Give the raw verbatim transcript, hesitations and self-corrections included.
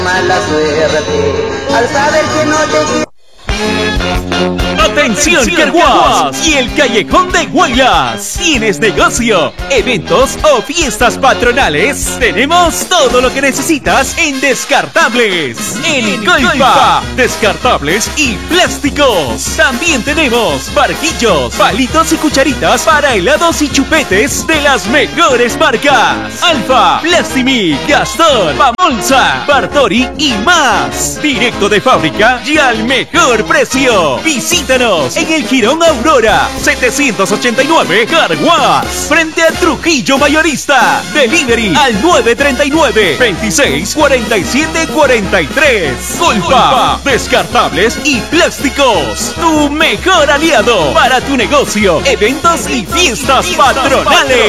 Mala suerte al saber que no te... Atención Carguas y el Callejón de Guaylas. ¿Tienes negocio, eventos o fiestas patronales? Tenemos todo lo que necesitas en Descartables. En Golfa, descartables y plásticos. También tenemos barquillos, palitos y cucharitas para helados y chupetes de las mejores marcas: Alfa, Plastimi, Gastón, Pamolsa, Bartori y más. Directo de fábrica y al mejor precio. Visítanos en el Jirón Aurora setecientos ochenta y nueve Carguas, frente a Trujillo Mayorista. Delivery al nueve treinta y nueve, veintiséis cuarenta y siete cuarenta y tres. Golfa, descartables y plásticos, tu mejor aliado para tu negocio, eventos y fiestas patronales.